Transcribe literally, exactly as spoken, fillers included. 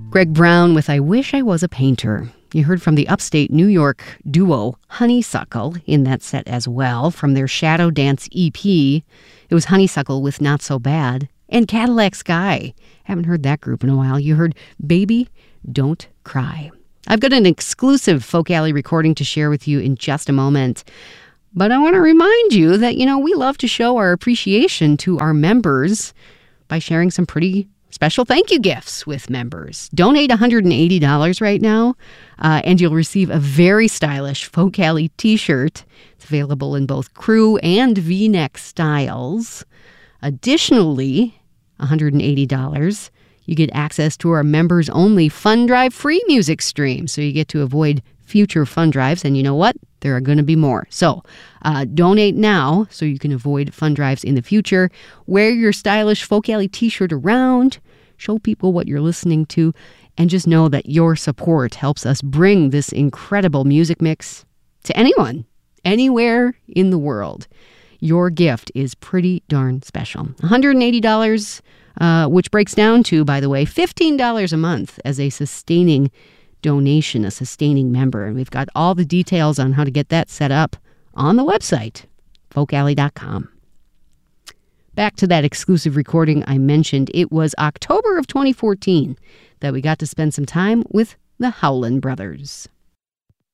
Greg Brown with I Wish I Was a Painter. You heard from the upstate New York duo Honeysuckle in that set as well from their Shadow Dance E P. It was Honeysuckle with Not So Bad. And Cadillac Sky. Haven't heard that group in a while. You heard Baby, Don't Cry. I've got an exclusive Folk Alley recording to share with you in just a moment. But I want to remind you that, you know, we love to show our appreciation to our members by sharing some pretty special thank you gifts with members. Donate one hundred eighty dollars right now, uh, and you'll receive a very stylish Folk Alley t-shirt. It's available in both crew and V-neck styles. Additionally, one hundred eighty dollars, you get access to our members-only Fun Drive free music stream. So you get to avoid future fun drives, and you know what? There are going to be more. So uh, donate now so you can avoid fun drives in the future. Wear your stylish Folk Alley t-shirt around. Show people what you're listening to. And just know that your support helps us bring this incredible music mix to anyone, anywhere in the world. Your gift is pretty darn special. one hundred eighty dollars, uh, which breaks down to, by the way, fifteen dollars a month as a sustaining donation, a sustaining member. And we've got all the details on how to get that set up on the website, folk alley dot com. Back to that exclusive recording I mentioned. It was October of twenty fourteen that we got to spend some time with the Howlin' Brothers.